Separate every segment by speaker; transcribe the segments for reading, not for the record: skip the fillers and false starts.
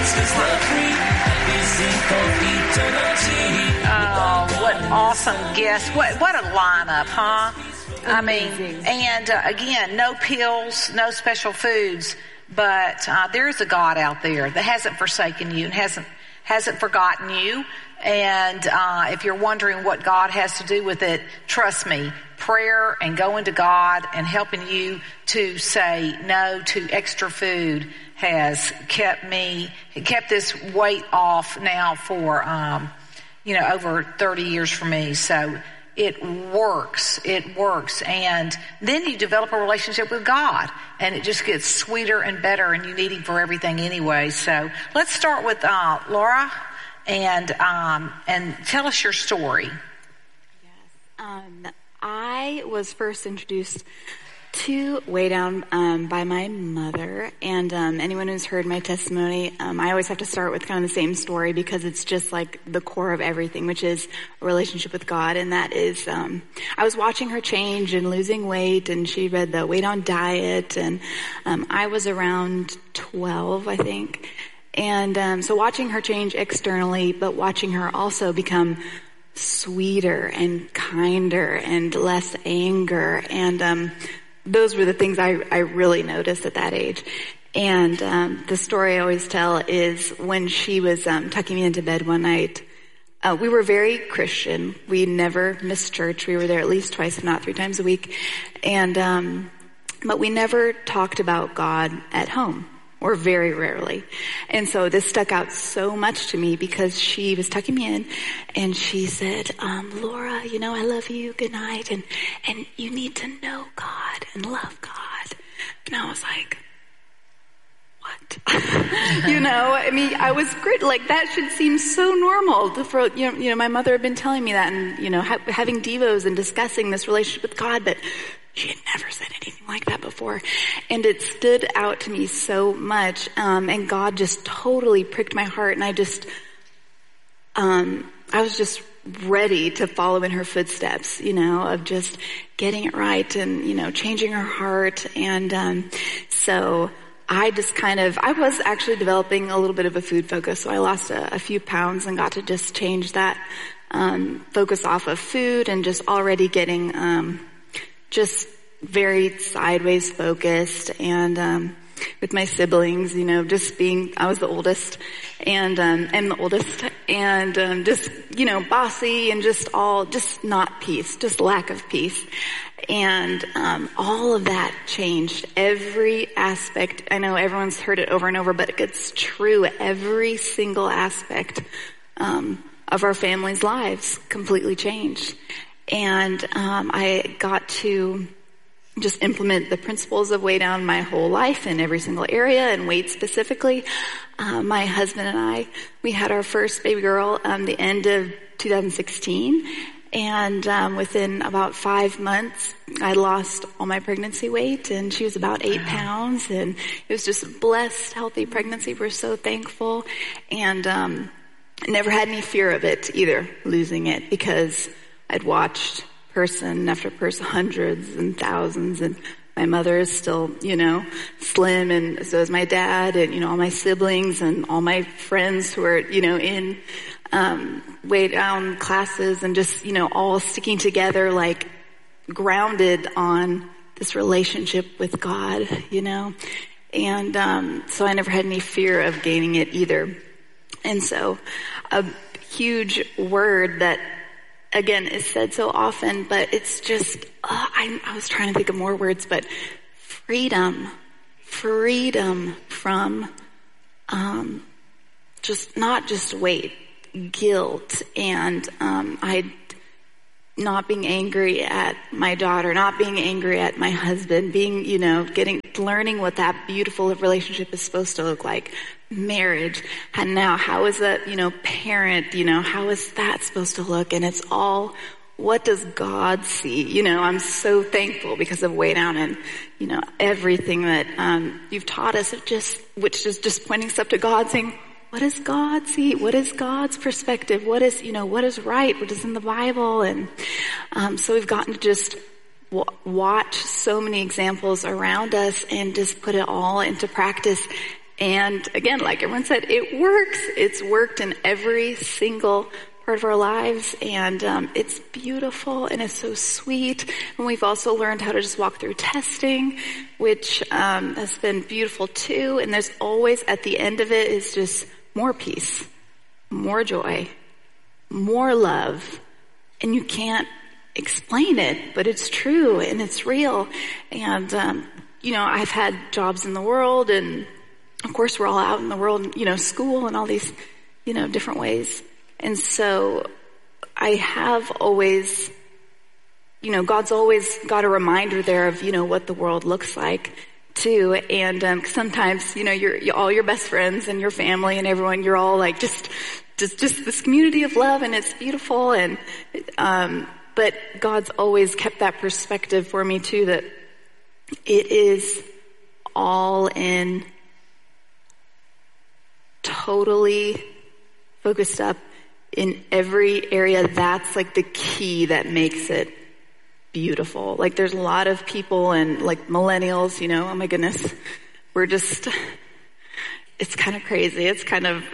Speaker 1: Oh, what awesome guests. What a lineup, huh?
Speaker 2: Amazing.
Speaker 1: Again, no pills, no special foods, but there is a God out there that hasn't forsaken you and hasn't forgotten you. And if you're wondering what God has to do with it, trust me, prayer and going to God and helping you to say no to extra food has kept this weight off now for, over 30 years for me. So it works. And then you develop a relationship with God and it just gets sweeter and better, and you need Him for everything anyway. So let's start with, Laura, and tell us your story.
Speaker 2: Yes. I was first introduced to Way Down by my mother, and anyone who's heard my testimony, I always have to start with kind of the same story because it's just like the core of everything, which is a relationship with God. And that is, I was watching her change and losing weight, and she read the Way Down diet, and I was around 12, I think. And so watching her change externally, but watching her also become sweeter and kinder and less anger, and those were the things I really noticed at that age. And the story I always tell is when she was tucking me into bed one night, we were very Christian. We never missed church. We were there at least twice, if not 3 times a week. And but we never talked about God at home, or very rarely. And so this stuck out so much to me because she was tucking me in and she said, Laura, I love you. Good night. And you need to know God and love God. And I was like, what? I was great. Like, that should seem so normal for, my mother had been telling me that, and, having devos and discussing this relationship with God, but she had never said anything like that before. And it stood out to me so much. And God just totally pricked my heart. And I was just ready to follow in her footsteps, of just getting it right and, changing her heart. And, so I was actually developing a little bit of a food focus. So I lost a few pounds and got to just change that, focus off of food, and just already getting, just very sideways focused, and with my siblings, I was the oldest, and the oldest, and just, bossy, and just not peace, just lack of peace. And all of that changed every aspect. I know everyone's heard it over and over, but it's true. Every single aspect of our family's lives completely changed. And I got to just implement the principles of Way Down my whole life in every single area, and weight specifically. My husband and I, we had our first baby girl the end of 2016. And within about 5 months, I lost all my pregnancy weight, and she was about 8 pounds. And it was just a blessed, healthy pregnancy. We're so thankful. And I never had any fear of it either, losing it, because I'd watched person after person, hundreds and thousands, and my mother is still, slim, and so is my dad, and, all my siblings and all my friends who are, in Way Down classes, and just, all sticking together, like grounded on this relationship with God, and so I never had any fear of gaining it either. And so a huge word that, again, is said so often, but it's just, I was trying to think of more words, but freedom from, just not just weight, guilt, and, not being angry at my daughter, not being angry at my husband, being, learning what that beautiful relationship is supposed to look like. Marriage. And now how is that, parent, how is that supposed to look? And it's all, what does God see? I'm so thankful because of Way Down and, everything that, you've taught us, which is just pointing stuff to God, saying, what does God see? What is God's perspective? What is, what is right? What is in the Bible? And, so we've gotten to just watch so many examples around us and just put it all into practice And again, like everyone said, it works. It's worked in every single part of our lives, and it's beautiful and it's so sweet. And we've also learned how to just walk through testing, which has been beautiful too. And there's always, at the end of it, is just more peace, more joy, more love. And you can't explain it, but it's true and it's real. And I've had jobs in the world, and of course we're all out in the world, school and all these, different ways. And so I have always, God's always got a reminder there of, what the world looks like too. And sometimes, you're all your best friends and your family and everyone, you're all like just this community of love, and it's beautiful. And but God's always kept that perspective for me too, that it is all in, totally focused up in every area. That's like the key that makes it beautiful. Like there's a lot of people, and like millennials, oh my goodness, it's kind of crazy. It's kind of,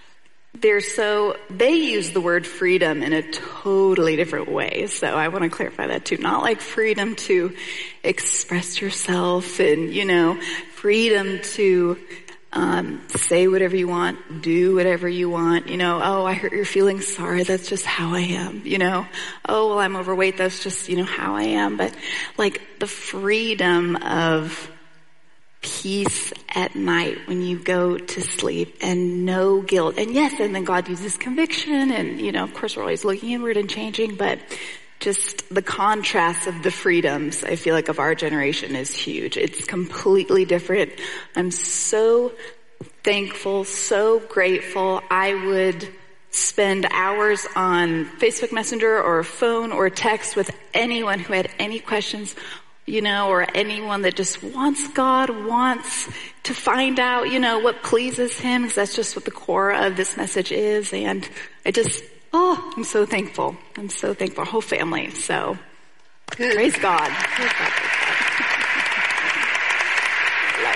Speaker 2: they use the word freedom in a totally different way. So I want to clarify that too. Not like freedom to express yourself and, freedom to say whatever you want, do whatever you want, oh, I hurt your feelings, sorry, that's just how I am, oh, well, I'm overweight, that's just, how I am. But like the freedom of peace at night when you go to sleep, and no guilt. And yes, and then God uses conviction, and, of course we're always looking inward and changing, but just the contrast of the freedoms, I feel like, of our generation is huge. It's completely different. I'm so thankful, so grateful. I would spend hours on Facebook Messenger or phone or text with anyone who had any questions, or anyone that just wants to find out, what pleases him, because that's just what the core of this message is. And I'm so thankful. I'm so thankful. Our whole family. So, praise God. Praise God. Love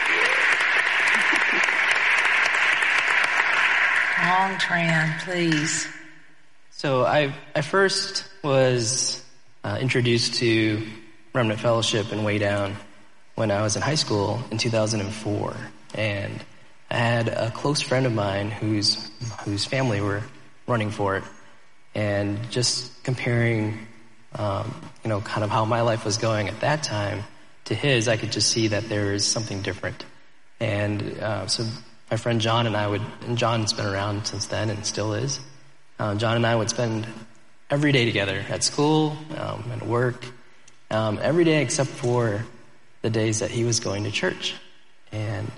Speaker 2: you.
Speaker 1: Long Tran, please.
Speaker 3: So I first was introduced to Remnant Fellowship and Way Down when I was in high school in 2004. And I had a close friend of mine whose family were running for it. And just comparing, kind of how my life was going at that time to his, I could just see that there is something different. And so my friend John and John's been around since then and still is. John and I would spend every day together at school, at work, every day except for the days that he was going to church. And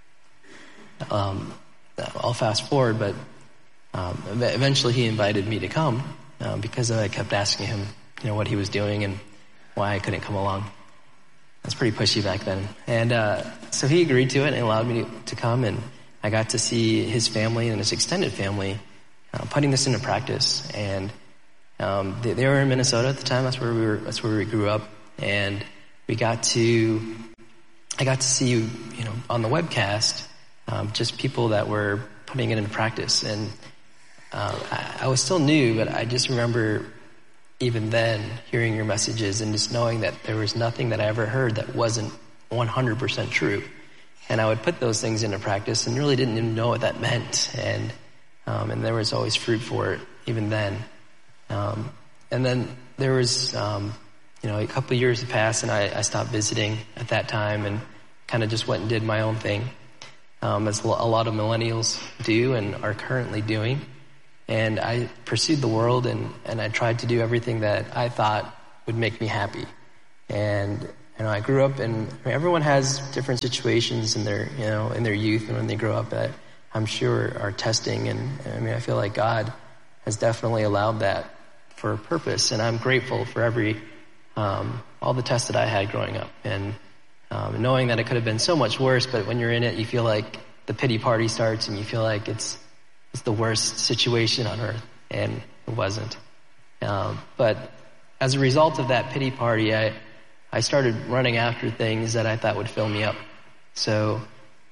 Speaker 3: I'll fast forward, but eventually he invited me to come because I kept asking him, what he was doing and why I couldn't come along. I was pretty pushy back then. And so he agreed to it and allowed me to come, and I got to see his family and his extended family putting this into practice. And they were in Minnesota at the time. That's where we grew up. And I got to see, on the webcast, just people that were putting it into practice. And I was still new, but I just remember even then hearing your messages and just knowing that there was nothing that I ever heard that wasn't 100% true. And I would put those things into practice and really didn't even know what that meant. And there was always fruit for it even then. And then there was, a couple of years passed, and I stopped visiting at that time and kind of just went and did my own thing, as a lot of millennials do and are currently doing. And I pursued the world, and I tried to do everything that I thought would make me happy. And I grew up, and everyone has different situations in their youth and when they grow up that I'm sure are testing. And I feel like God has definitely allowed that for a purpose, and I'm grateful for all the tests that I had growing up, and knowing that it could have been so much worse. But when you're in it, you feel like the pity party starts, and you feel like it's the worst situation on earth, and it wasn't. But as a result of that pity party, I started running after things that I thought would fill me up. So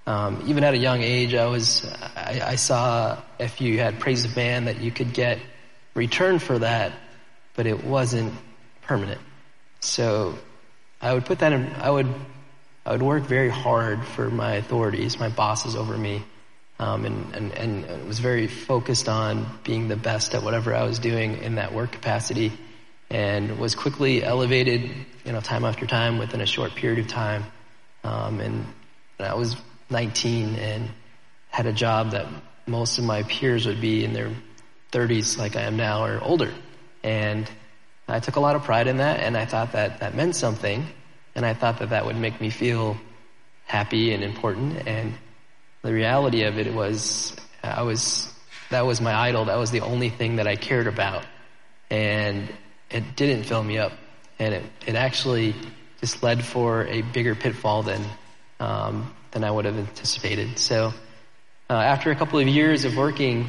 Speaker 3: Even at a young age, I saw if you had praise of man that you could get return for that, but it wasn't permanent. So I would put that in, I would work very hard for my authorities, my bosses over me, and was very focused on being the best at whatever I was doing in that work capacity, and was quickly elevated, time after time within a short period of time. And I was 19 and had a job that most of my peers would be in their 30s like I am now or older. And I took a lot of pride in that, and I thought that meant something, and I thought that would make me feel happy and important. And the reality of it was that was my idol. That was the only thing that I cared about. And it didn't fill me up. And it actually just led for a bigger pitfall than I would have anticipated. So after a couple of years of working,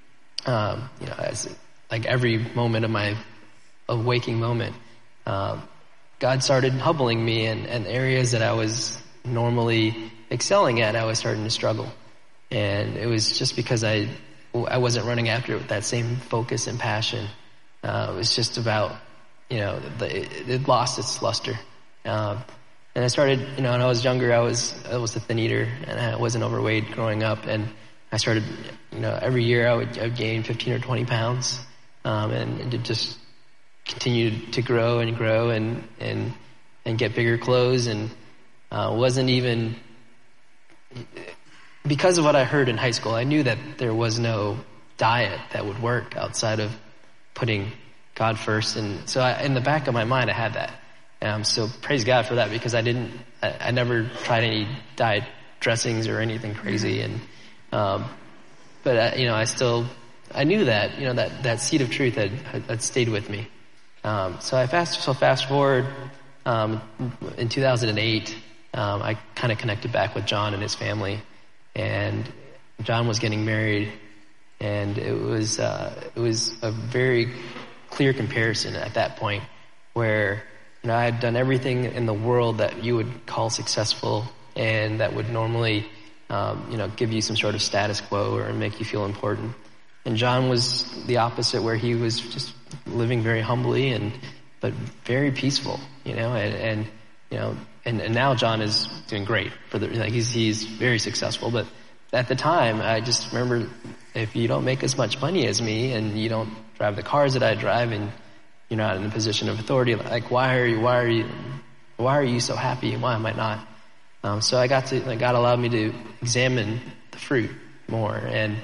Speaker 3: as like every moment of my waking moment, God started humbling me in areas that I was normally excelling at. I was starting to struggle, and it was just because I wasn't running after it with that same focus and passion. It was just about, it lost its luster. And I started, when I was younger, I was a thin eater, and I wasn't overweight growing up. And I started, every year I would gain 15 or 20 pounds, and it just continued to grow and grow and get bigger clothes. And wasn't even, because of what I heard in high school, I knew that there was no diet that would work outside of putting God first. And so in the back of my mind, I had that. So praise God for that, because I never tried any diet dressings or anything crazy. And, but I knew that, that seed of truth had stayed with me. So fast forward, in 2008, I kind of connected back with John and his family, and John was getting married, and it was a very clear comparison at that point where, I had done everything in the world that you would call successful, and that would normally, give you some sort of status quo or make you feel important. And John was the opposite, where he was just living very humbly but very peaceful, and now John is doing great he's very successful. But at the time, I just remember, if you don't make as much money as me and you don't drive the cars that I drive, and you're not in a position of authority, why are you so happy? Why am I not? So God allowed me to examine the fruit more, and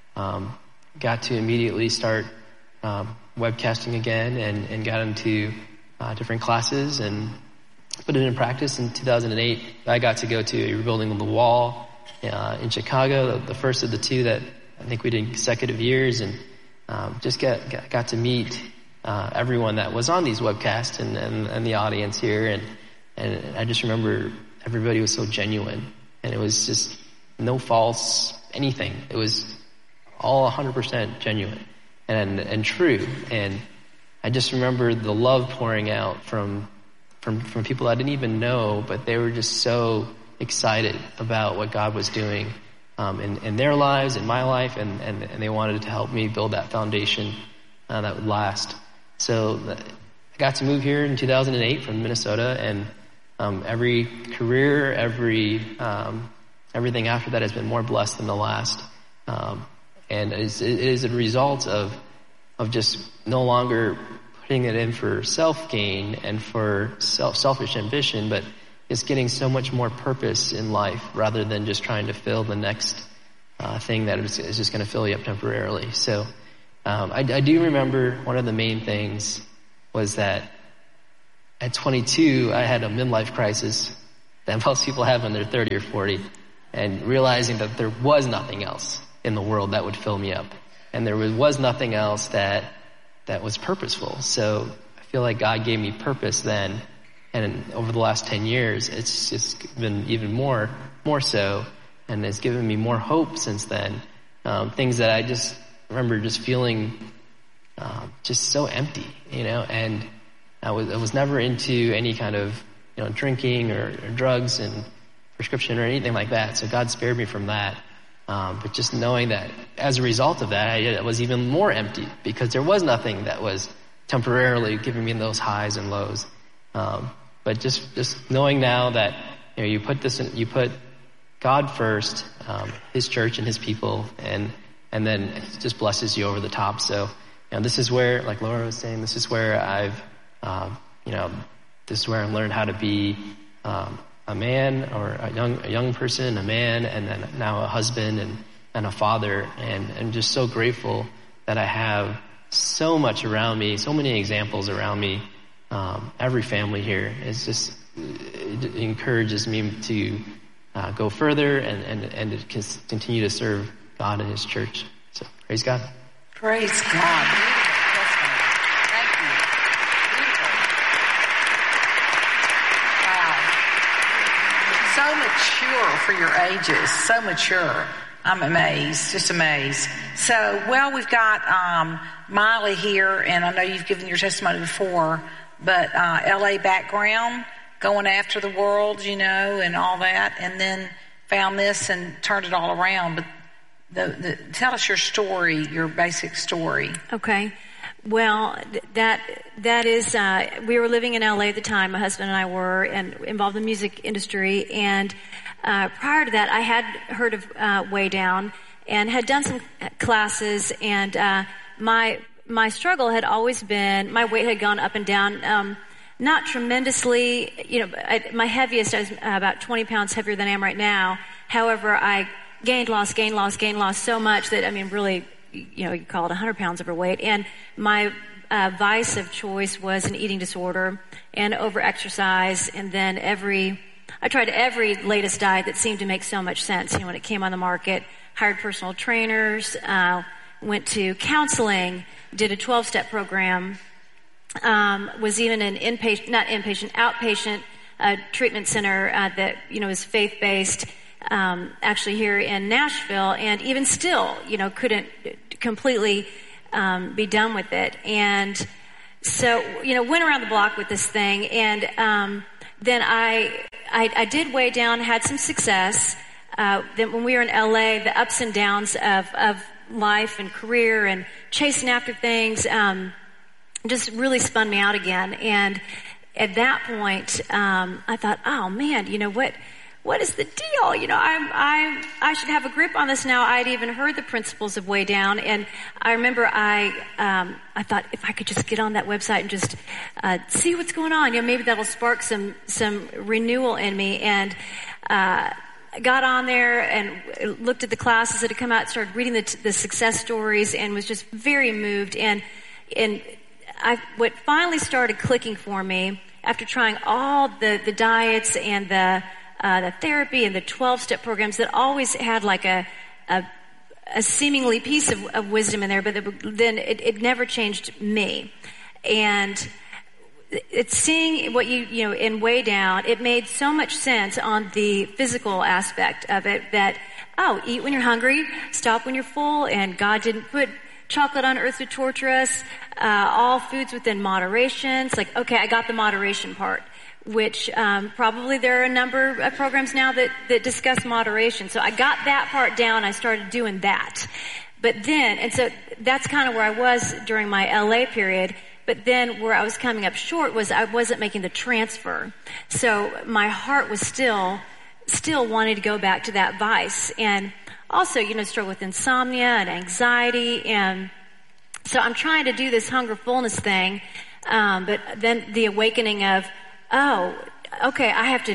Speaker 3: got to immediately start webcasting again, and got into different classes and put it in practice. In 2008, I got to go to a Rebuilding of the Wall in Chicago, the first of the two that I think we did consecutive years, and just got to meet everyone that was on these webcasts and the audience here, and I just remember everybody was so genuine, and it was just no false anything. It was all 100% genuine and true. And I just remember the love pouring out from people I didn't even know, but they were just so excited about what God was doing in their lives, in my life, and they wanted to help me build that foundation that would last. So I got to move here in 2008 from Minnesota, and every career, everything after that has been more blessed than the last. And it is a result of just no longer putting it in for self-gain and for selfish ambition, but just getting so much more purpose in life rather than just trying to fill the next thing that is just going to fill you up temporarily. So I do remember one of the main things was that at 22, I had a midlife crisis that most people have when they're 30 or 40, and realizing that there was nothing else in the world that would fill me up. And there was nothing else that was purposeful. So I feel like God gave me purpose then. And over the last 10 years, it's just been even more so. And it's given me more hope since then. Things that I just remember just feeling just so empty, and I was never into any kind of, drinking or drugs. And prescription or anything like that. So God spared me from that. But just knowing that as a result of that, I was even more empty because there was nothing that was temporarily giving me those highs and lows. But just knowing now that, you put God first, His church and His people, and then it just blesses you over the top. So, this is where, like Laura was saying, this is where I've, this is where I've learned how to be, a man or a young person, a man, and then now a husband and a father, and I'm just so grateful that I have so much around me, so many examples around me. Every family here it encourages me to go further and to continue to serve God and His church. So praise God.
Speaker 1: Praise God. Thank you. Beautiful. Wow. So mature for your ages. So mature. I'm amazed. Just amazed. So, we've got Miley here, and I know you've given your testimony before, but LA background, going after the world, and all that, and then found this and turned it all around. But tell us your story, your basic story.
Speaker 4: Okay. Well, that is, we were living in LA at the time, my husband and I were, and involved in the music industry, and prior to that, I had heard of Way Down and had done some classes, and my struggle had always been, my weight had gone up and down, not tremendously, my heaviest, I was about 20 pounds heavier than I am right now. However, I gained, lost so much that, really, you call it 100 pounds overweight. And my vice of choice was an eating disorder and over-exercise, and then I tried every latest diet that seemed to make so much sense, when it came on the market. Hired personal trainers, went to counseling, did a 12-step program, was even an outpatient treatment center that, is faith-based, actually here in Nashville, and even still, couldn't completely be done with it. And so, went around the block with this thing, and then I did Way Down, had some success. Then when we were in LA, the ups and downs of life and career and chasing after things just really spun me out again. And at that point, I thought, oh man, what is the deal? I should have a grip on this now. I'd even heard the principles of Way Down, and I remember I thought if I could just get on that website and just see what's going on, maybe that'll spark some renewal in me. And got on there and looked at the classes that had come out, started reading the success stories, and was just very moved. And what finally started clicking for me after trying all the diets and the therapy and the 12-step programs that always had like a seemingly piece of wisdom in there, but then it never changed me. And it's seeing what in Way Down, it made so much sense on the physical aspect of it that, eat when you're hungry, stop when you're full, and God didn't put chocolate on earth to torture us, all foods within moderation. It's like, okay, I got the moderation part, which probably there are a number of programs now that discuss moderation. So I got that part down, I started doing that. But then, and so that's kind of where I was during my LA period. But then where I was coming up short was I wasn't making the transfer. So my heart was still wanting to go back to that vice. And also, struggle with insomnia and anxiety. And so I'm trying to do this hunger fullness thing. But then the awakening of, okay,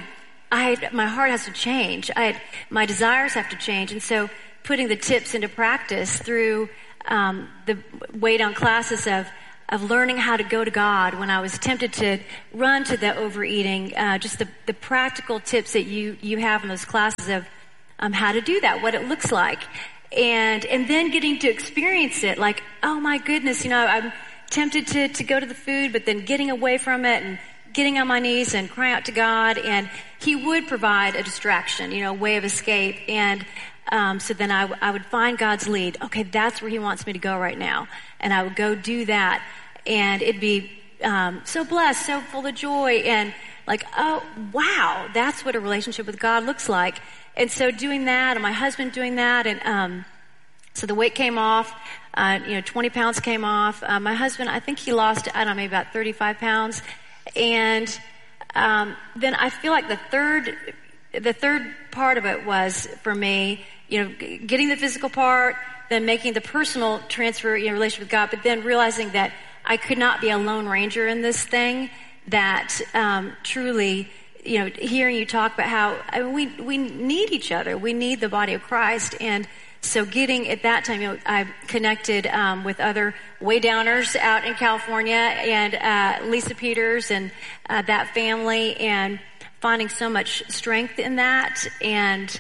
Speaker 4: my heart has to change. My desires have to change. And so putting the tips into practice through, the Way Down classes of learning how to go to God when I was tempted to run to the overeating, just the practical tips that you have in those classes of how to do that, what it looks like. And then getting to experience it, like, oh my goodness, I'm tempted to go to the food, but then getting away from it and getting on my knees and crying out to God, and He would provide a distraction, a way of escape. And so then I would find God's lead. Okay, that's where He wants me to go right now. And I would go do that. And it'd be so blessed, so full of joy. And like, oh, wow, that's what a relationship with God looks like. And so doing that, and my husband doing that, and so the weight came off, 20 pounds came off. My husband, I think he lost, I don't know, maybe about 35 pounds. And then I feel like the third part of it was, for me, getting the physical part, then making the personal transfer, relationship with God, but then realizing that I could not be a lone ranger in this thing, that truly, hearing you talk about how we need each other. We need the body of Christ. And so at that time, I connected with other way downers out in California, and Lisa Peters and that family, and finding so much strength in that. And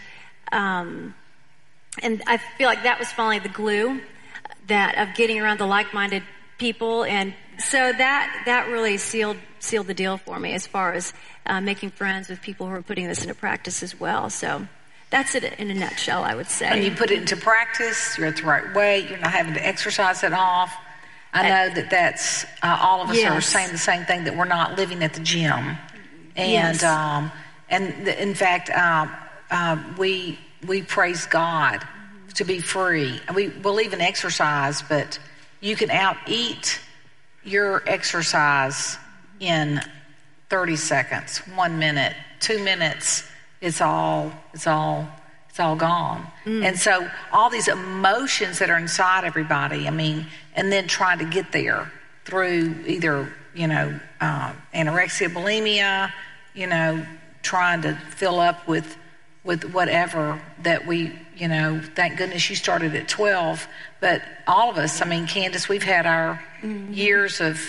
Speaker 4: I feel like that was finally the glue of getting around the like-minded people. And so that really sealed the deal for me as far as making friends with people who are putting this into practice as well. So that's it in a nutshell, I would say.
Speaker 1: And you put it into practice, you're at the right weight, you're not having to exercise it off. I know that's all of us are saying the same thing, that we're not living at the gym. And and in fact, we praise God to be free. We believe in exercise, but you can out-eat your exercise in 30 seconds, 1 minute, 2 minutes. It's all gone. And so all these emotions that are inside everybody, and then trying to get there through either, anorexia, bulimia, trying to fill up with whatever that we, thank goodness you started at 12. But all of us, Candace, we've had our years of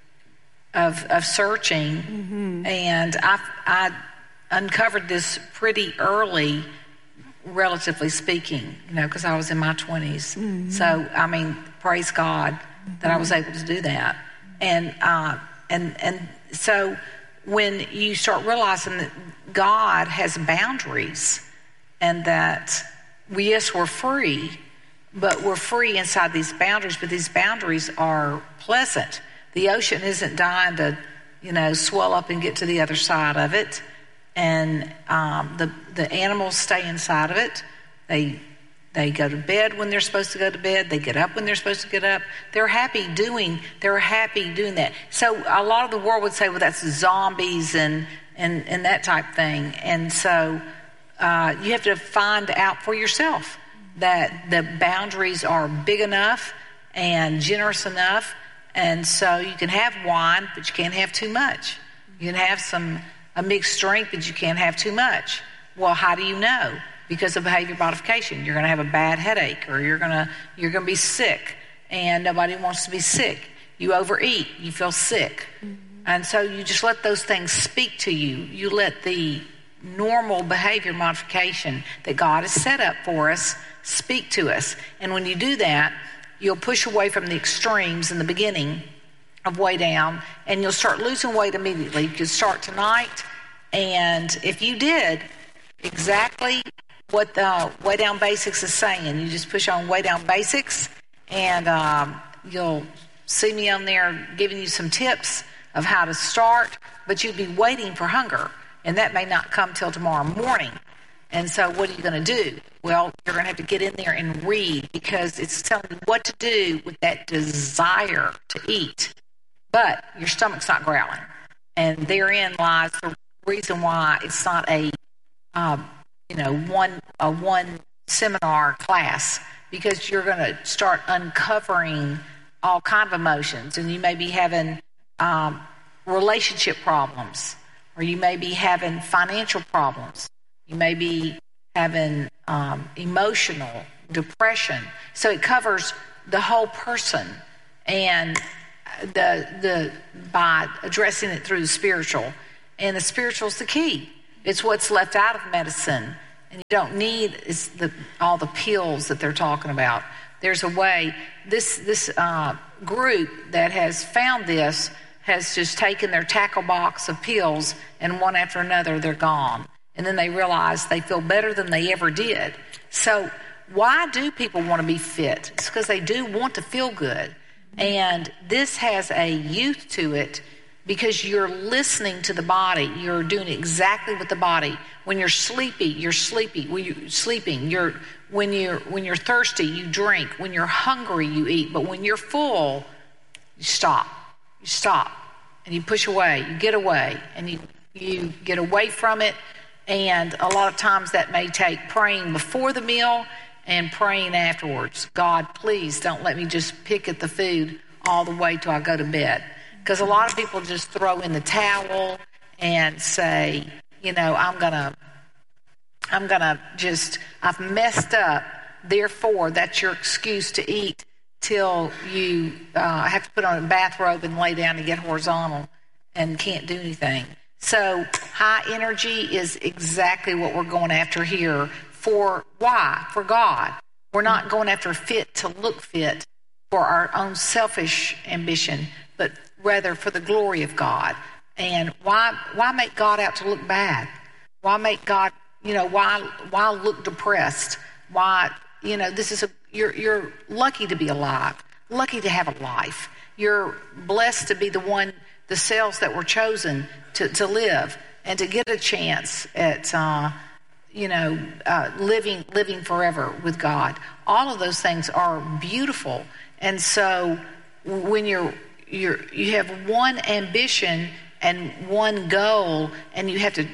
Speaker 1: searching, and I uncovered this pretty early, relatively speaking, because I was in my 20s. So, praise God that I was able to do that. And so when you start realizing that God has boundaries, and that we're free, but we're free inside these boundaries, but these boundaries are pleasant. The ocean isn't dying to, swell up and get to the other side of it. And the animals stay inside of it. They go to bed when they're supposed to go to bed. They get up when they're supposed to get up. They're happy doing that. So a lot of the world would say, well, that's zombies and that type thing. And so you have to find out for yourself that the boundaries are big enough and generous enough. And so you can have wine, but you can't have too much. You can have a mixed drink, but you can't have too much. Well, how do you know? Because of behavior modification. You're going to have a bad headache, or you're going to be sick, and nobody wants to be sick. You overeat, you feel sick. And so you just let those things speak to you. You let the normal behavior modification that God has set up for us speak to us. And when you do that, you'll push away from the extremes in the beginning of way down, and you'll start losing weight immediately. You can start tonight, and if you did exactly what the Way Down Basics is saying, you just push on Way Down Basics, and you'll see me on there giving you some tips of how to start, but you'd be waiting for hunger, and that may not come till tomorrow morning. And so what are you going to do? Well, you're going to have to get in there and read, because it's telling you what to do with that desire to eat. But your stomach's not growling. And therein lies the reason why it's not a one seminar class, because you're going to start uncovering all kinds of emotions. And you may be having relationship problems, or you may be having financial problems. You may be having emotional depression. So it covers the whole person, and by addressing it through the spiritual. And the spiritual is the key. It's what's left out of medicine, and you don't need all the pills that they're talking about. There's a way. This group that has found this has just taken their tackle box of pills, and one after another they're gone. And then they realize they feel better than they ever did. So why do people want to be fit? It's because they do want to feel good. And this has a youth to it because you're listening to the body. You're doing exactly what the body. When you're sleepy, you're sleepy. When you're sleeping, when you're thirsty, you drink. When you're hungry, you eat. But when you're full, you stop. You stop, and you push away. You get away, and you get away from it. And a lot of times that may take praying before the meal and praying afterwards. God, please don't let me just pick at the food all the way till I go to bed. Because a lot of people just throw in the towel and say, I've messed up. Therefore, that's your excuse to eat till you have to put on a bathrobe and lay down and get horizontal and can't do anything. So high energy is exactly what we're going after here. For why? For God. We're not going after fit to look fit for our own selfish ambition, but rather for the glory of God. And why make God out to look bad? Why make God, why look depressed? Why, you're lucky to be alive, lucky to have a life. You're blessed to be the cells that were chosen to live and to get a chance at, living forever with God. All of those things are beautiful. And so when you have one ambition and one goal, and you have to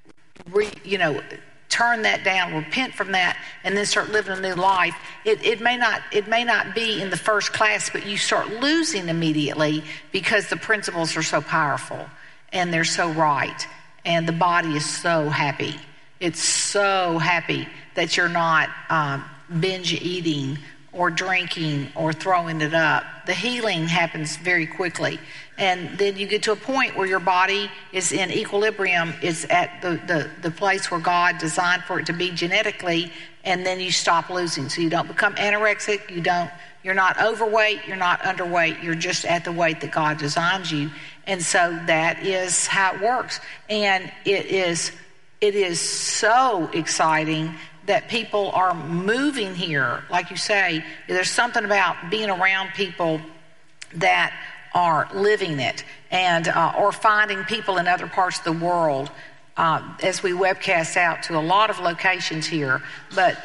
Speaker 1: turn that down, repent from that, and then start living a new life. It may not be in the first class, but you start losing immediately because the principles are so powerful and they're so right, and the body is so happy. It's so happy that you're not binge eating or drinking or throwing it up. The healing happens very quickly. And then you get to a point where your body is in equilibrium, is at the place where God designed for it to be genetically, and then you stop losing. So you don't become anorexic, you're not overweight, you're not underweight, you're just at the weight that God designed you. And so that is how it works. And it is so exciting that people are moving here. Like you say, there's something about being around people that are living it, and or finding people in other parts of the world as we webcast out to a lot of locations here, but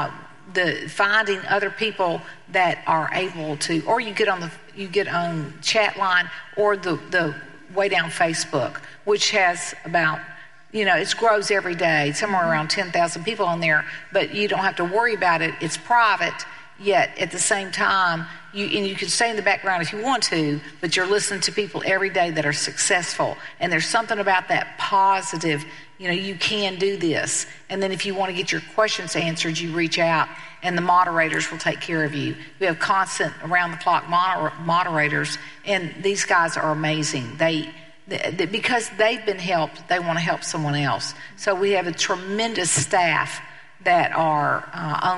Speaker 1: the finding other people that are able to, or you get on chat line or the way down Facebook, which has about, it grows every day, somewhere around 10,000 people on there, but you don't have to worry about it. It's private, yet at the same time, you can stay in the background if you want to, but you're listening to people every day that are successful. And there's something about that positive, you can do this. And then if you want to get your questions answered, you reach out and the moderators will take care of you. We have constant around-the-clock moderators, and these guys are amazing. Because they've been helped, they want to help someone else. So we have a tremendous staff that are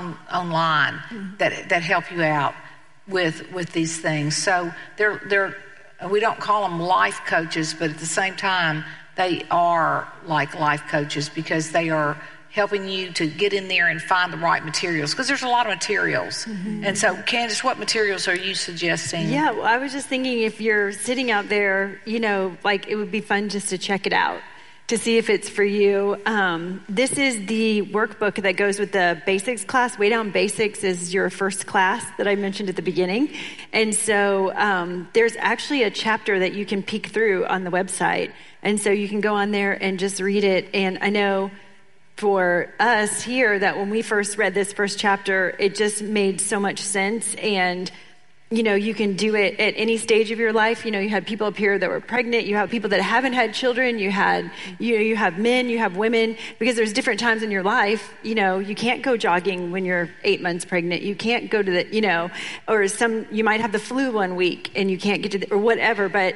Speaker 1: online that help you out with these things. So they're we don't call them life coaches, but at the same time they are like life coaches, because they are helping you to get in there and find the right materials, because there's a lot of materials. And so, Candace, what materials are you suggesting?
Speaker 5: Yeah, well, I was just thinking, if you're sitting out there, it would be fun just to check it out, to see if it's for you. This is the workbook that goes with the basics class. Way Down Basics is your first class that I mentioned at the beginning. And so there's actually a chapter that you can peek through on the website. And so you can go on there and just read it. And I know for us here that when we first read this first chapter, it just made so much sense. And you can do it at any stage of your life. You had people up here that were pregnant. You have people that haven't had children. You have men, you have women, because there's different times in your life. You can't go jogging when you're 8 months pregnant. You can't go to or you might have the flu one week and you can't get to or whatever. But,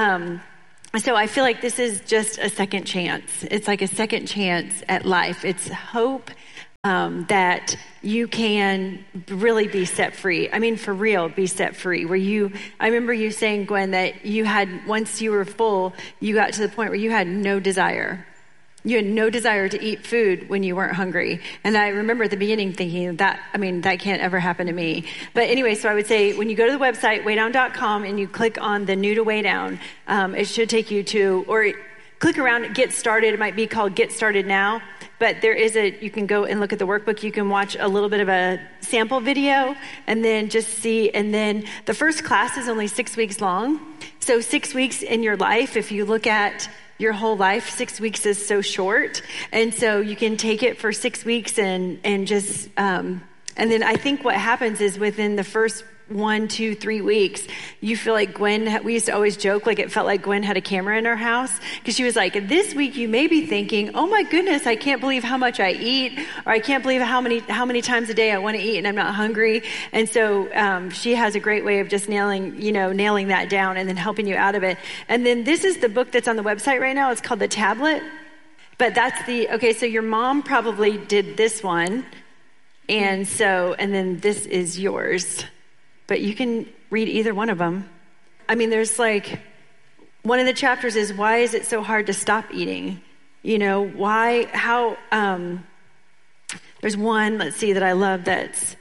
Speaker 5: so I feel like this is just a second chance. It's like a second chance at life. It's hope. That you can really be set free. I mean, for real, be set free. I remember you saying, Gwen, that once you were full, you got to the point where you had no desire. You had no desire to eat food when you weren't hungry. And I remember at the beginning thinking that can't ever happen to me. But anyway, so I would say when you go to the website, weightdown.com, and you click on the New to Weigh Down, it should take you to, or click around, Get Started. It might be called Get Started Now. But you can go and look at the workbook. You can watch a little bit of a sample video and then just see. And then the first class is only 6 weeks long. So 6 weeks in your life, if you look at your whole life, 6 weeks is so short. And so you can take it for 6 weeks and just, and then I think what happens is within the first 1, 2, 3 weeks, you feel like we used to always joke, like it felt like Gwen had a camera in her house, because she was like, this week you may be thinking, oh my goodness, I can't believe how much I eat, or I can't believe how many times a day I want to eat and I'm not hungry. And so she has a great way of just nailing that down and then helping you out of it. And then this is the book that's on the website right now. It's called The Tablet. But so your mom probably did this one. And then this is yours. But you can read either one of them. I mean, there's one of the chapters is, why is it so hard to stop eating? There's one, let's see, that I love that's,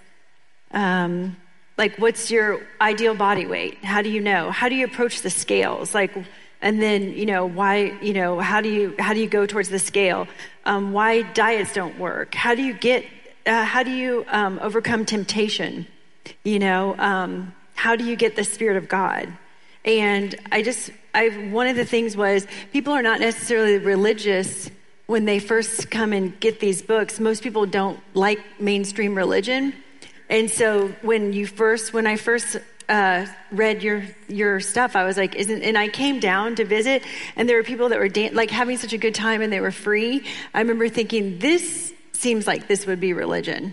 Speaker 5: what's your ideal body weight? How do you know? How do you approach the scales? And then, why, how do you go towards the scale? Why diets don't work? How do you overcome temptation? How do you get the Spirit of God? And one of the things was, people are not necessarily religious when they first come and get these books. Most people don't like mainstream religion. And so when I first read your stuff, I was like, and I came down to visit, and there were people that were having such a good time, and they were free. I remember thinking, this seems like this would be religion.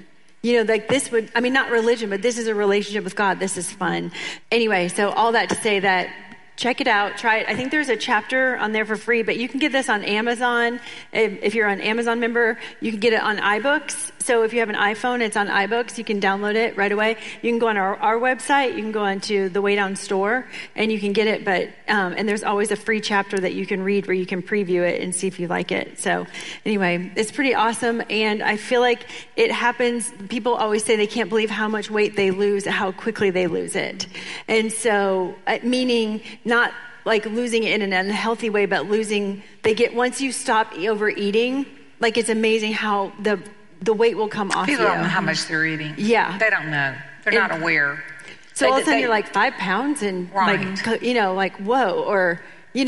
Speaker 5: Not religion, but this is a relationship with God. This is fun. Anyway, so all that to say that, check it out, try it. I think there's a chapter on there for free, but you can get this on Amazon. If you're an Amazon member, you can get it on iBooks. So if you have an iPhone, it's on iBooks. You can download it right away. You can go on our website. You can go onto the Weigh Down store, and you can get it. But and there's always a free chapter that you can read where you can preview it and see if you like it. So anyway, it's pretty awesome. And I feel like it happens. People always say they can't believe how much weight they lose, how quickly they lose it. And so, meaning not like losing it in an unhealthy way, but once you stop overeating, it's amazing how the weight will come off
Speaker 1: People
Speaker 5: you.
Speaker 1: don't know how much they're eating.
Speaker 5: Yeah.
Speaker 1: They don't know. They're not aware.
Speaker 5: So all of a sudden you're 5 pounds and
Speaker 1: right.
Speaker 5: Whoa, or,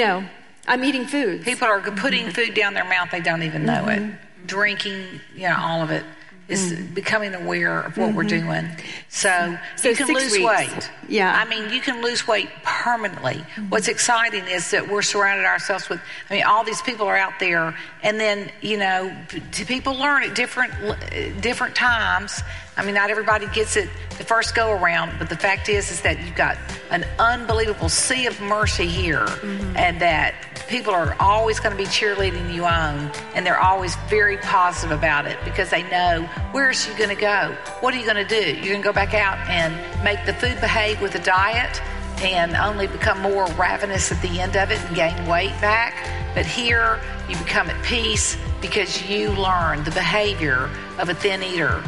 Speaker 5: I'm eating food.
Speaker 1: People are putting food down their mouth. They don't even know it. Drinking, all of it is becoming aware of what we're doing. So you can
Speaker 5: 6
Speaker 1: lose
Speaker 5: weeks.
Speaker 1: weight.
Speaker 5: Yeah.
Speaker 1: You can lose weight permanently. What's exciting is that we're surrounded ourselves with, all these people are out there, and then, people learn at different times. Not everybody gets it the first go around, but the fact is that you've got an unbelievable sea of mercy here, and that people are always going to be cheerleading you on, and they're always very positive about it because they know, where's you going to go? What are you going to do? You're going to go back out and make the food behave with a diet and only become more ravenous at the end of it and gain weight back. But here you become at peace because you learn the behavior of a thin eater,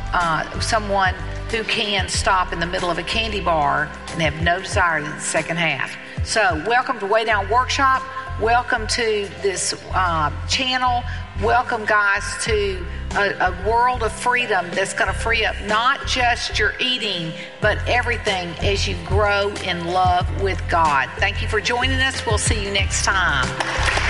Speaker 1: someone who can stop in the middle of a candy bar and have no desire in the second half. So welcome to Weigh Down Workshop. Welcome to this channel. Welcome, guys, to a world of freedom that's going to free up not just your eating, but everything as you grow in love with God. Thank you for joining us. We'll see you next time.